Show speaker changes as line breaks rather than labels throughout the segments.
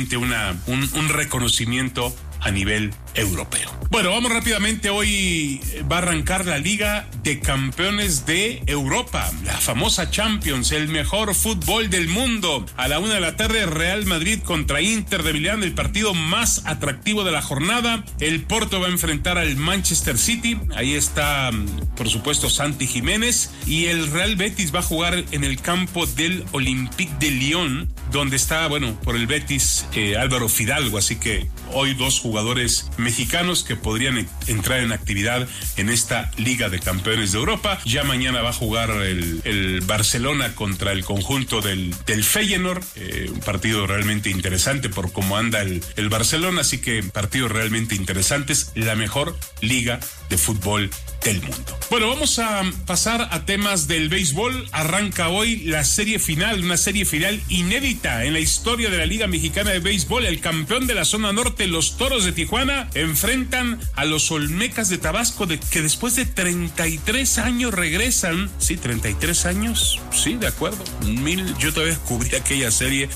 realmente un reconocimiento a nivel europeo. Bueno, vamos rápidamente. Hoy va a arrancar la Liga de Campeones de Europa, la famosa Champions, el mejor fútbol del mundo. A la 1:00 p.m, Real Madrid contra Inter de Milán, el partido más atractivo de la jornada. El Porto va a enfrentar al Manchester City. Ahí está, por supuesto, Santi Jiménez. Y el Real Betis va a jugar en el campo del Olympique de Lyon, donde está, por el Betis, Álvaro Fidalgo. Así que hoy dos jugadores mexicanos que podrían entrar en actividad en esta Liga de Campeones de Europa. Ya mañana va a jugar el Barcelona contra el conjunto del Feyenoord, un partido realmente interesante por cómo anda el Barcelona, así que partidos realmente interesantes, la mejor liga de fútbol del mundo. Bueno, vamos a pasar a temas del béisbol. Arranca hoy la serie final, una serie final inédita en la historia de la Liga Mexicana de Béisbol. El campeón de la zona norte, los Toros de Tijuana, enfrentan a los Olmecas de Tabasco, que después de 33 años regresan. Sí, 33 años, sí, de acuerdo. Yo todavía cubrí aquella serie,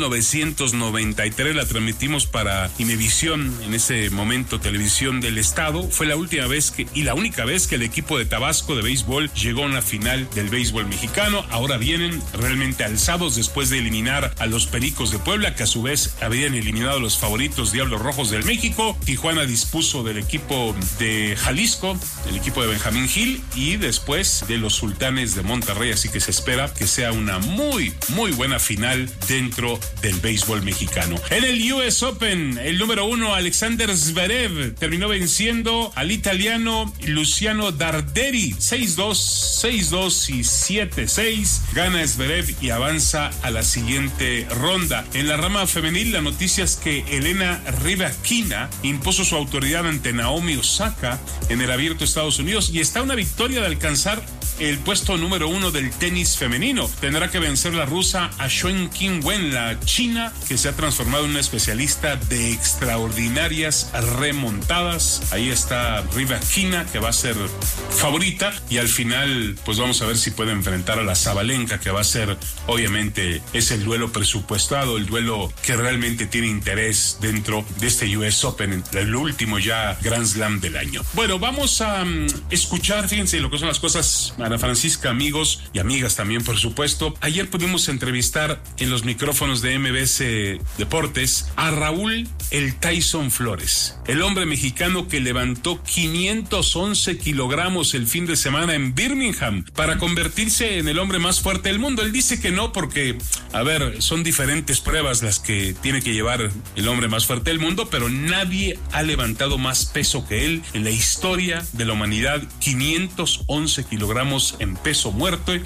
1993, la transmitimos para Imevisión, en ese momento Televisión del Estado. Fue la última vez y la única vez que el equipo de Tabasco de béisbol llegó a una final del béisbol mexicano. Ahora vienen realmente alzados después de eliminar a los Pericos de Puebla, que a su vez habían eliminado a los favoritos Diablos Rojos del México. Tijuana dispuso del equipo de Jalisco, el equipo de Benjamín Gil, y después de los Sultanes de Monterrey, así que se espera que sea una muy, muy buena final dentro del béisbol mexicano. En el US Open, el número 1, Alexander Zverev, terminó venciendo al italiano Luciano Darderi, 6-2, 6-2 y 7-6. Gana Zverev y avanza a la siguiente ronda. En la rama femenil, la noticia es que Elena Rybakina impuso su autoridad ante Naomi Osaka en el Abierto de Estados Unidos y está a una victoria de alcanzar el puesto número 1 del tenis femenino. Tendrá que vencer la rusa Ashwen Qingwen, la china, que se ha transformado en una especialista de extraordinarias remontadas. Ahí está Rybakina, que va a ser favorita, y al final pues vamos a ver si puede enfrentar a la Sabalenka, que va a ser, obviamente, es el duelo presupuestado, el duelo que realmente tiene interés dentro de este US Open, el último ya Grand Slam del año. Bueno, vamos a escuchar, fíjense lo que son las cosas, Ana Francisca, amigos y amigas también, por supuesto. Ayer pudimos entrevistar en los micrófonos de MBS Deportes a Raúl el Tyson Flores, el hombre mexicano que levantó 511 kilogramos el fin de semana en Birmingham para convertirse en el hombre más fuerte del mundo. Él dice que no porque, son diferentes pruebas las que tiene que llevar el hombre más fuerte del mundo, pero nadie ha levantado más peso que él en la historia de la humanidad, 511 kilogramos en peso muerte,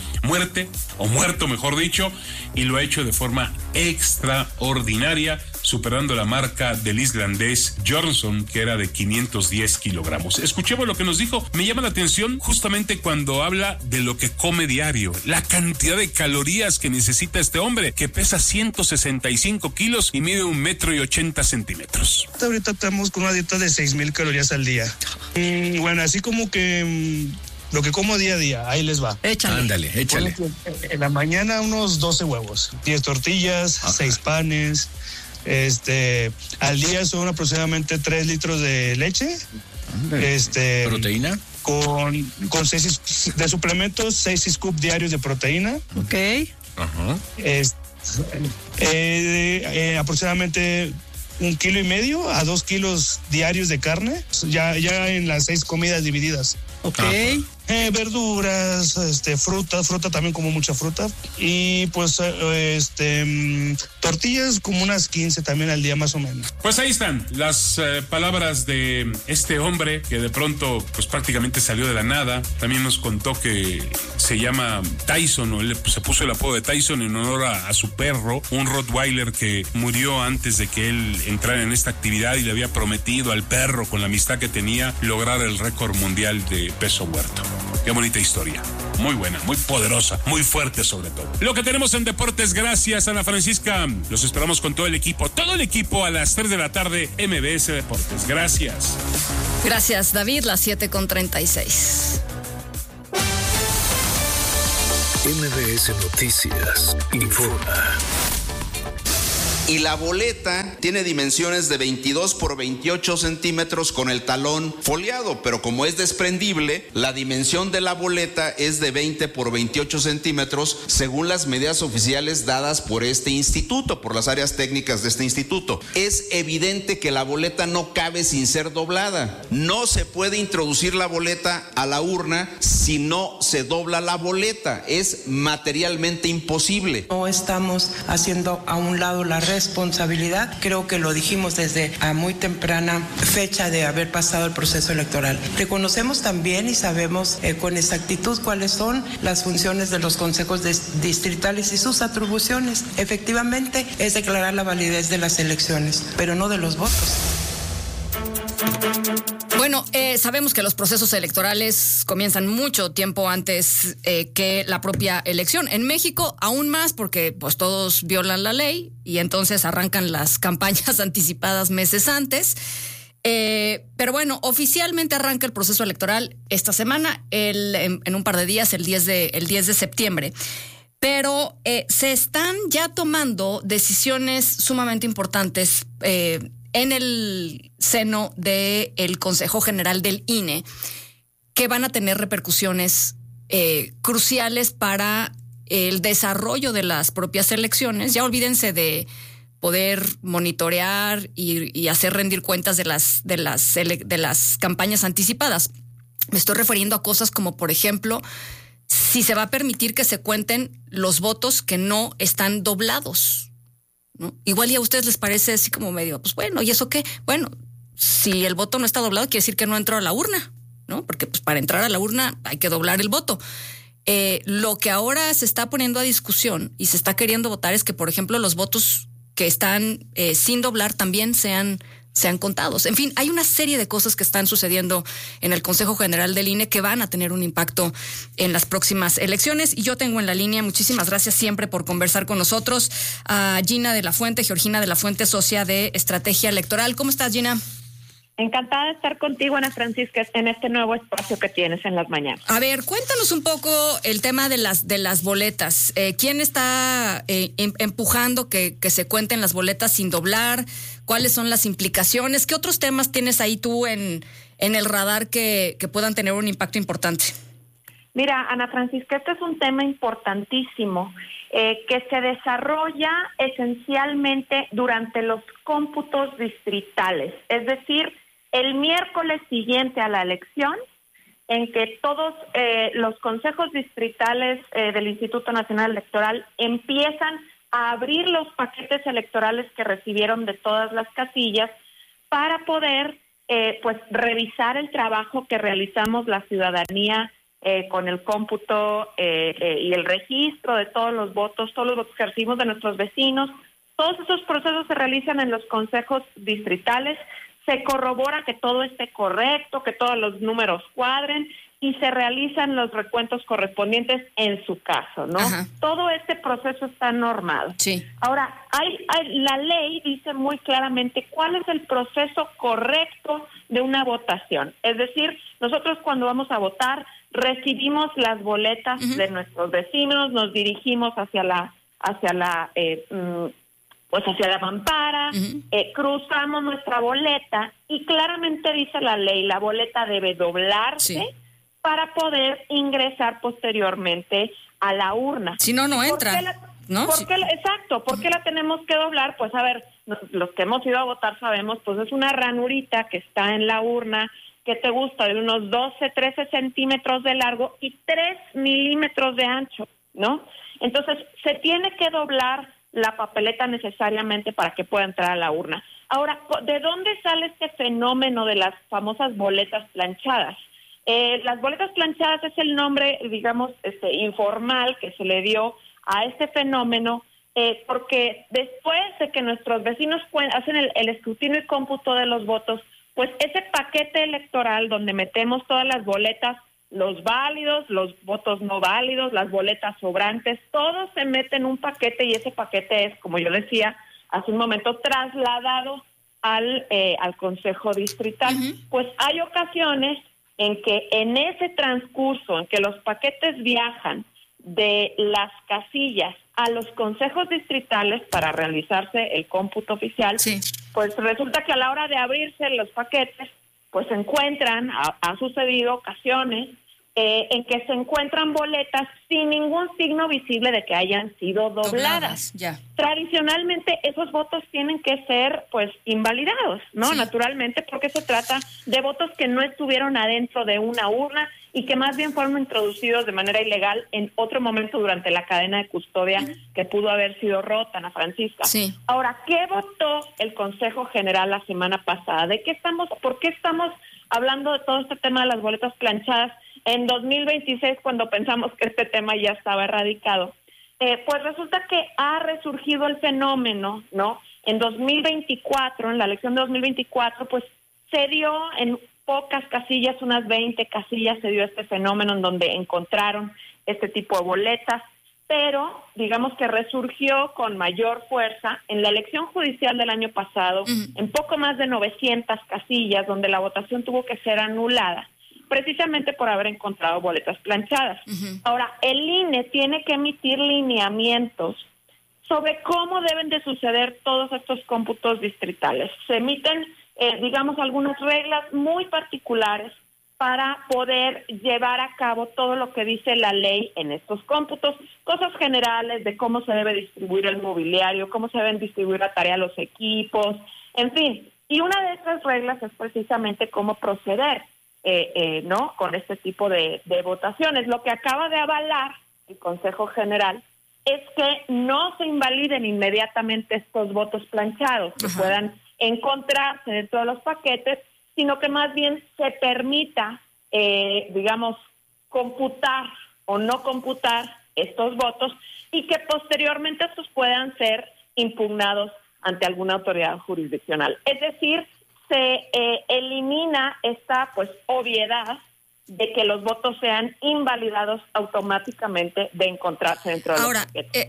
mejor dicho, y lo ha hecho de forma extraordinaria, superando la marca del islandés Johnson, que era de 510 kilogramos. Escuchemos lo que nos dijo. Me llama la atención justamente cuando habla de lo que come diario, la cantidad de calorías que necesita este hombre, que pesa 165 kilos y mide 1,80 m.
Ahorita estamos con una dieta de 6,000 calorías al día. Bueno, así como que lo que como día a día, ahí les va.
Échale. Ándale, échale.
Bueno, en la mañana unos 12 huevos, 10 tortillas, 6 panes. Al día son aproximadamente 3 litros de leche.
¿Proteína?
Con 6 de suplementos, 6 scoops diarios de proteína.
Ok.
Ajá.
Aproximadamente 1,5 kg a 2 kilos diarios de carne, ya en las 6 comidas divididas.
Ok.
Verduras, fruta también, como mucha fruta, y pues tortillas como unas 15 también al día, más o menos.
Pues ahí están las palabras de este hombre que de pronto pues prácticamente salió de la nada. También nos contó que se llama Tyson, o él se puso el apodo de Tyson en honor a su perro, un Rottweiler que murió antes de que él entrara en esta actividad, y le había prometido al perro, con la amistad que tenía, lograr el récord mundial de peso muerto. Qué bonita historia, muy buena, muy poderosa, muy fuerte sobre todo. Lo que tenemos en deportes, gracias Ana Francisca. Los esperamos con todo el equipo a las 3 de la tarde, MBS Deportes. Gracias.
Gracias, David, las 7:36.
MBS Noticias informa. Y la boleta tiene dimensiones de 22 por 28 centímetros con el talón foliado, pero como es desprendible, la dimensión de la boleta es de 20 por 28 centímetros según las medidas oficiales dadas por este instituto, por las áreas técnicas de este instituto. Es evidente que la boleta no cabe sin ser doblada. No se puede introducir la boleta a la urna si no se dobla la boleta. Es materialmente imposible.
No estamos haciendo a un lado la responsabilidad. Creo que lo dijimos desde a muy temprana fecha de haber pasado el proceso electoral. Reconocemos también y sabemos con exactitud cuáles son las funciones de los consejos distritales y sus atribuciones. Efectivamente, es declarar la validez de las elecciones, pero no de los votos.
Bueno, sabemos que los procesos electorales comienzan mucho tiempo antes que la propia elección. En México aún más porque pues todos violan la ley y entonces arrancan las campañas anticipadas meses antes. Pero bueno, oficialmente arranca el proceso electoral esta semana, en un par de días, el 10 de septiembre. Pero se están ya tomando decisiones sumamente importantes en el seno del Consejo General del INE, que van a tener repercusiones cruciales para el desarrollo de las propias elecciones. Ya olvídense de poder monitorear y hacer rendir cuentas de las campañas anticipadas. Me estoy refiriendo a cosas como, por ejemplo, si se va a permitir que se cuenten los votos que no están doblados, ¿no? Igual y a ustedes les parece así como medio, pues bueno, ¿y eso qué? Bueno, si el voto no está doblado quiere decir que no entró a la urna, ¿no? Porque pues para entrar a la urna hay que doblar el voto. Lo que ahora se está poniendo a discusión y se está queriendo votar es que, por ejemplo, los votos que están sin doblar también sean contados. En fin, hay una serie de cosas que están sucediendo en el Consejo General del INE que van a tener un impacto en las próximas elecciones. Y yo tengo en la línea, muchísimas gracias siempre por conversar con nosotros, a Gina de la Fuente, Georgina de la Fuente, socia de Estrategia Electoral. ¿Cómo estás, Gina?
Encantada de estar contigo, Ana Francisca, en este nuevo espacio que tienes en las mañanas.
A ver, cuéntanos un poco el tema de las boletas. ¿Quién está empujando que se cuenten las boletas sin doblar? ¿Cuáles son las implicaciones? ¿Qué otros temas tienes ahí tú en el radar que puedan tener un impacto importante?
Mira, Ana Francisca, este es un tema importantísimo que se desarrolla esencialmente durante los cómputos distritales, es decir, el miércoles siguiente a la elección, en que todos los consejos distritales del Instituto Nacional Electoral empiezan a abrir los paquetes electorales que recibieron de todas las casillas para poder pues revisar el trabajo que realizamos la ciudadanía con el cómputo y el registro de todos los votos que recibimos de nuestros vecinos. Todos esos procesos se realizan en los consejos distritales, se corrobora que todo esté correcto, que todos los números cuadren y se realizan los recuentos correspondientes en su caso, ¿no? Ajá. Todo este proceso está normado.
Sí.
Ahora, la ley dice muy claramente cuál es el proceso correcto de una votación. Es decir, nosotros cuando vamos a votar recibimos las boletas de nuestros vecinos, nos dirigimos hacia la mampara, cruzamos nuestra boleta y claramente dice la ley, la boleta debe doblarse para poder ingresar posteriormente a la urna.
Si no, no entra.
Exacto, ¿por qué la tenemos que doblar? Pues a ver, los que hemos ido a votar sabemos, pues es una ranurita que está en la urna, que te gusta, de unos 12, 13 centímetros de largo y 3 milímetros de ancho, ¿no? Entonces, se tiene que doblar la papeleta necesariamente para que pueda entrar a la urna. Ahora, ¿de dónde sale este fenómeno de las famosas boletas planchadas? Las boletas planchadas es el nombre, digamos, informal que se le dio a este fenómeno, porque después de que nuestros vecinos hacen el escrutinio y cómputo de los votos, pues ese paquete electoral donde metemos todas las boletas, los válidos, los votos no válidos, las boletas sobrantes, todo se mete en un paquete y ese paquete es, como yo decía hace un momento, trasladado al Consejo Distrital. Pues hay ocasiones en que en ese transcurso, en que los paquetes viajan de las casillas a los consejos distritales para realizarse el cómputo oficial, pues resulta que a la hora de abrirse los paquetes, pues se encuentran, ha sucedido ocasiones, en que se encuentran boletas sin ningún signo visible de que hayan sido dobladas.
Ya.
Tradicionalmente esos votos tienen que ser pues invalidados, ¿no? Sí. Naturalmente, porque se trata de votos que no estuvieron adentro de una urna y que más bien fueron introducidos de manera ilegal en otro momento durante la cadena de custodia que pudo haber sido rota, Ana Francisca.
Sí.
Ahora, ¿qué votó el Consejo General la semana pasada? ¿Por qué estamos hablando de todo este tema de las boletas planchadas en 2026 cuando pensamos que este tema ya estaba erradicado? Pues resulta que ha resurgido el fenómeno, ¿no? En 2024, en la elección de 2024, pues se dio en pocas casillas, unas 20 casillas, se dio este fenómeno en donde encontraron este tipo de boletas, pero digamos que resurgió con mayor fuerza en la elección judicial del año pasado, en poco más de 900 casillas, donde la votación tuvo que ser anulada, precisamente por haber encontrado boletas planchadas. Ahora, el INE tiene que emitir lineamientos sobre cómo deben de suceder todos estos cómputos distritales. Se emiten, digamos, algunas reglas muy particulares para poder llevar a cabo todo lo que dice la ley en estos cómputos, cosas generales de cómo se debe distribuir el mobiliario, cómo se deben distribuir la tarea a los equipos, en fin. Y una de esas reglas es precisamente cómo proceder, ¿no? Con este tipo de votaciones. Lo que acaba de avalar el Consejo General es que no se invaliden inmediatamente estos votos planchados, que puedan encontrarse dentro de los paquetes, sino que más bien se permita, digamos, computar o no computar estos votos y que posteriormente estos puedan ser impugnados ante alguna autoridad jurisdiccional. Es decir, se elimina esta pues obviedad de que los votos sean invalidados automáticamente de encontrarse dentro de los paquetes.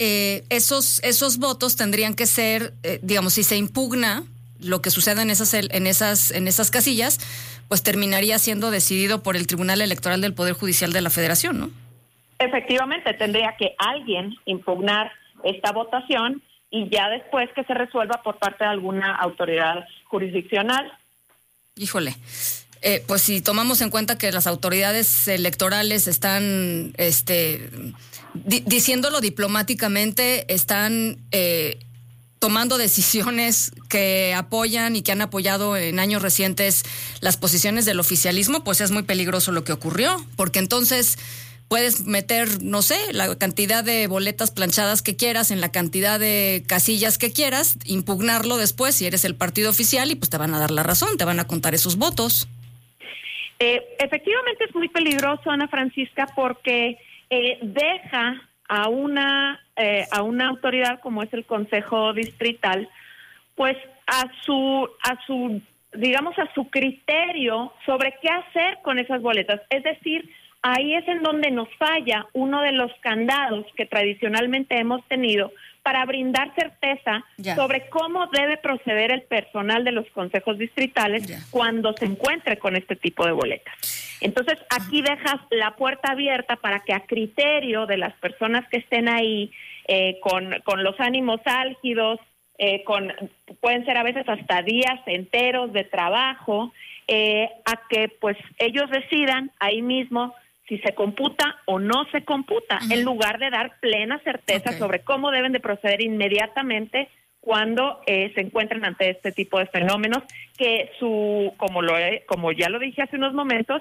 Esos votos tendrían que ser, digamos, si se impugna lo que suceda en esas casillas, pues terminaría siendo decidido por el Tribunal Electoral del Poder Judicial de la Federación, ¿no?
Efectivamente, tendría que alguien impugnar esta votación y ya después que se resuelva por parte de alguna autoridad jurisdiccional.
Híjole, pues si tomamos en cuenta que las autoridades electorales están, diciéndolo diplomáticamente, están tomando decisiones que apoyan y que han apoyado en años recientes las posiciones del oficialismo, pues es muy peligroso lo que ocurrió, porque entonces puedes meter, no sé, la cantidad de boletas planchadas que quieras, en la cantidad de casillas que quieras, impugnarlo después si eres el partido oficial y pues te van a dar la razón, te van a contar esos votos.
Efectivamente es muy peligroso, Ana Francisca, porque deja a una autoridad como es el Consejo Distrital, pues a su criterio sobre qué hacer con esas boletas. Es decir, ahí es en donde nos falla uno de los candados que tradicionalmente hemos tenido para brindar certeza sobre cómo debe proceder el personal de los consejos distritales cuando se encuentre con este tipo de boletas. Entonces, aquí dejas la puerta abierta para que a criterio de las personas que estén ahí, con los ánimos álgidos, pueden ser a veces hasta días enteros de trabajo, a que pues ellos decidan ahí mismo si se computa o no se computa, en lugar de dar plena certeza sobre cómo deben de proceder inmediatamente cuando se encuentren ante este tipo de fenómenos, que como ya lo dije hace unos momentos,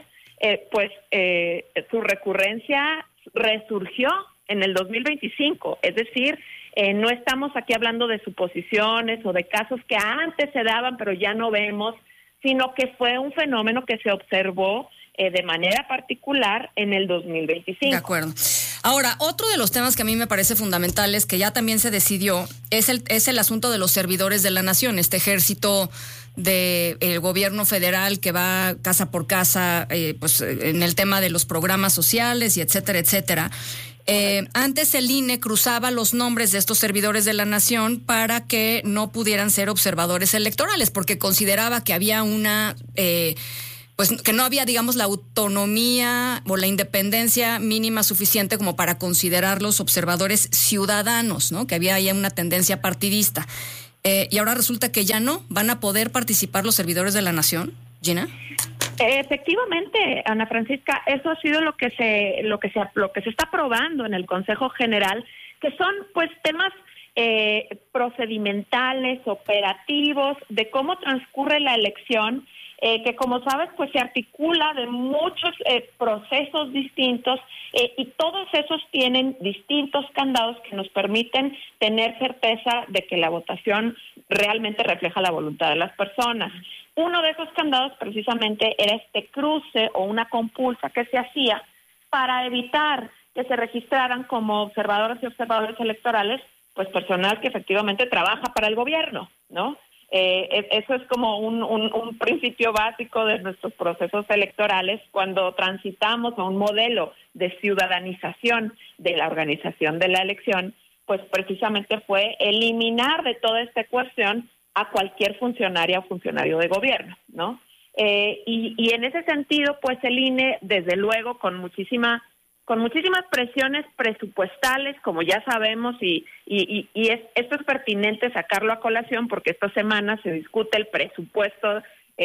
su recurrencia resurgió en el 2025, es decir, no estamos aquí hablando de suposiciones o de casos que antes se daban pero ya no vemos, sino que fue un fenómeno que se observó de manera particular en el 2025.
De acuerdo. Ahora, otro de los temas que a mí me parece fundamental es que ya también se decidió, es el asunto de los servidores de la nación, este ejército del gobierno federal que va casa por casa, pues en el tema de los programas sociales y etcétera, etcétera. Antes el INE cruzaba los nombres de estos servidores de la nación para que no pudieran ser observadores electorales, porque consideraba que había una pues que no había, digamos, la autonomía o la independencia mínima suficiente como para considerarlos observadores ciudadanos, ¿no? Que había ya una tendencia partidista. Y ahora resulta que ya no van a poder participar los servidores de la nación, Gina.
Efectivamente, Ana Francisca, eso ha sido lo que se está aprobando en el Consejo General, que son pues temas procedimentales, operativos, de cómo transcurre la elección, que como sabes pues se articula de muchos procesos distintos y todos esos tienen distintos candados que nos permiten tener certeza de que la votación realmente refleja la voluntad de las personas. Uno de esos candados precisamente era este cruce o una compulsa que se hacía para evitar que se registraran como observadoras y observadores electorales pues personal que efectivamente trabaja para el gobierno, ¿no? Eso es como un principio básico de nuestros procesos electorales cuando transitamos a un modelo de ciudadanización de la organización de la elección, pues precisamente fue eliminar de toda esta ecuación a cualquier funcionaria o funcionario de gobierno, ¿no? Y en ese sentido, pues el INE, desde luego, con muchísimas presiones presupuestales, como ya sabemos, esto es pertinente sacarlo a colación porque esta semana se discute el presupuesto,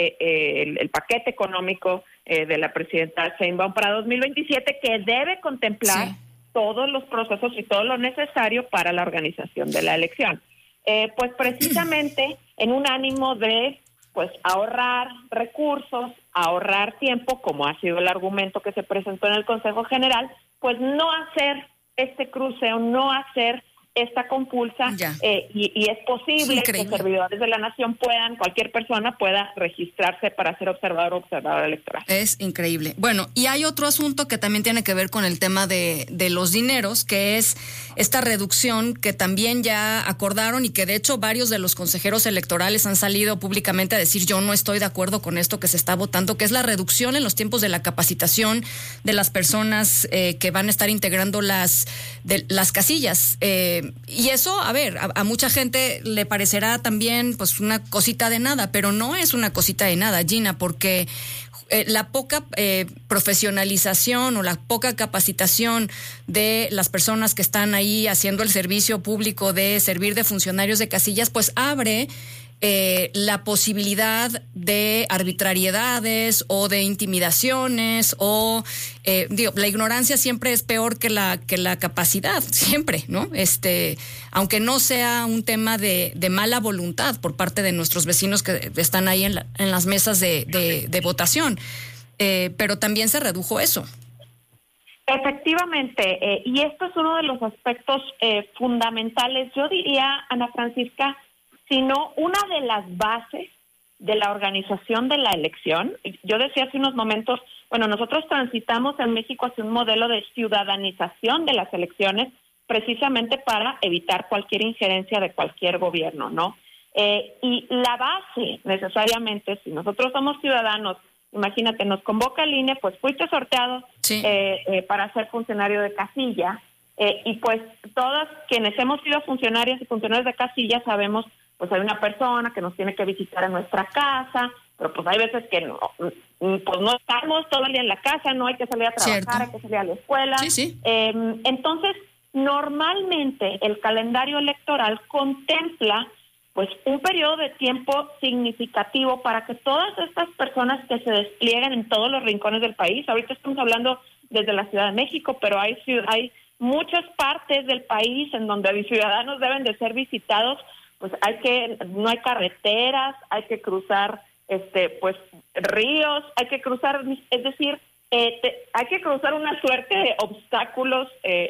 el paquete económico de la presidenta Sheinbaum para 2027, que debe contemplar todos los procesos y todo lo necesario para la organización de la elección. Pues precisamente en un ánimo de pues ahorrar recursos, ahorrar tiempo, como ha sido el argumento que se presentó en el Consejo General, pues no hacer este cruce o no hacer esta compulsa y es posible que servidores de la nación cualquier persona pueda registrarse para ser observador o observadora electoral.
Es increíble. Bueno, y hay otro asunto que también tiene que ver con el tema de los dineros, que es esta reducción que también ya acordaron y que de hecho varios de los consejeros electorales han salido públicamente a decir yo no estoy de acuerdo con esto que se está votando, que es la reducción en los tiempos de la capacitación de las personas que van a estar integrando las casillas. Y eso, a ver, a mucha gente le parecerá también pues una cosita de nada, pero no es una cosita de nada, Gina, porque la poca profesionalización o la poca capacitación de las personas que están ahí haciendo el servicio público de servir de funcionarios de casillas, pues abre la posibilidad de arbitrariedades o de intimidaciones o la ignorancia siempre es peor que la capacidad, siempre, ¿no? Aunque no sea un tema de mala voluntad por parte de nuestros vecinos que están ahí en las mesas de votación, pero también se redujo eso.
Efectivamente, y esto es uno de los aspectos fundamentales, yo diría, Ana Francisca, sino una de las bases de la organización de la elección. Yo decía hace unos momentos, bueno, nosotros transitamos en México hacia un modelo de ciudadanización de las elecciones precisamente para evitar cualquier injerencia de cualquier gobierno, ¿no? Y la base, necesariamente, si nosotros somos ciudadanos, imagínate, nos convoca el INE, pues fuiste sorteado para ser funcionario de casilla, y pues todas quienes hemos sido funcionarias y funcionarios de casilla sabemos pues hay una persona que nos tiene que visitar en nuestra casa, pero pues hay veces que no, pues no estamos todo el día en la casa, no hay que salir a trabajar, hay que salir a la escuela. Entonces, normalmente el calendario electoral contempla pues un periodo de tiempo significativo para que todas estas personas que se desplieguen en todos los rincones del país, ahorita estamos hablando desde la Ciudad de México, pero hay muchas partes del país en donde los ciudadanos deben de ser visitados, pues no hay carreteras, hay que cruzar pues ríos, hay que cruzar, es decir, hay que cruzar una suerte de obstáculos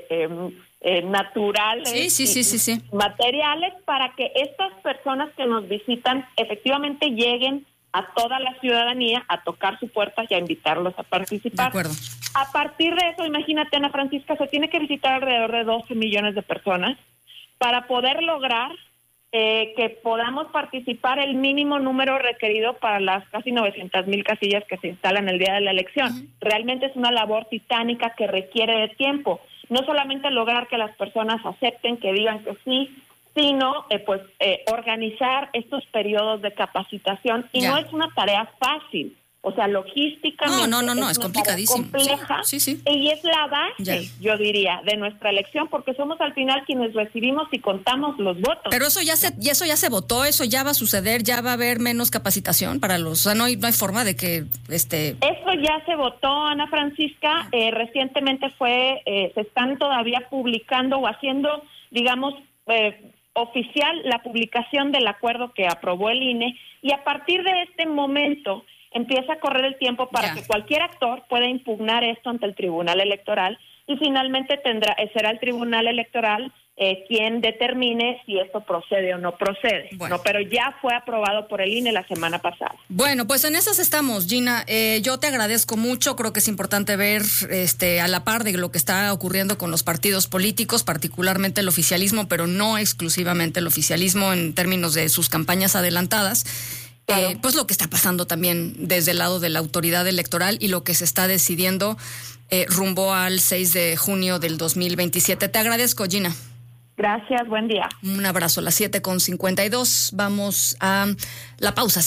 naturales y materiales para que estas personas que nos visitan efectivamente lleguen a toda la ciudadanía a tocar su puerta y a invitarlos a participar.
De acuerdo.
A partir de eso, imagínate, Ana Francisca, se tiene que visitar alrededor de 12 millones de personas para poder lograr que podamos participar el mínimo número requerido para las casi 900,000 casillas que se instalan el día de la elección. Realmente es una labor titánica que requiere de tiempo. No solamente lograr que las personas acepten, que digan que sí, sino organizar estos periodos de capacitación. Y no es una tarea fácil, O sea, logísticamente.
No, es complicadísimo.
Compleja.
Sí.
Y es la base, yo diría, de nuestra elección, porque somos al final quienes recibimos y contamos los votos.
Pero eso ya se votó, eso ya va a suceder, ya va a haber menos capacitación para los... O sea, no hay forma de que...
Eso ya se votó, Ana Francisca. Recientemente se están todavía publicando o haciendo, digamos, oficial la publicación del acuerdo que aprobó el INE, y a partir de este momento empieza a correr el tiempo para que cualquier actor pueda impugnar esto ante el Tribunal Electoral, y finalmente será el Tribunal Electoral quien determine si esto procede o no procede. Bueno. Pero ya fue aprobado por el INE la semana pasada.
Bueno, pues en esas estamos, Gina. Yo te agradezco mucho. Creo que es importante ver a la par de lo que está ocurriendo con los partidos políticos, particularmente el oficialismo, pero no exclusivamente el oficialismo en términos de sus campañas adelantadas. Claro. Pues lo que está pasando también desde el lado de la autoridad electoral y lo que se está decidiendo rumbo al 6 de junio del 2027. Te agradezco, Gina.
Gracias, buen día.
Un abrazo, las 7:52. Vamos a la pausa,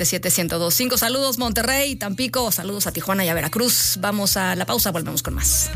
5543-77125. Saludos Monterrey, Tampico, saludos a Tijuana y a Veracruz. Vamos a la pausa, volvemos con más.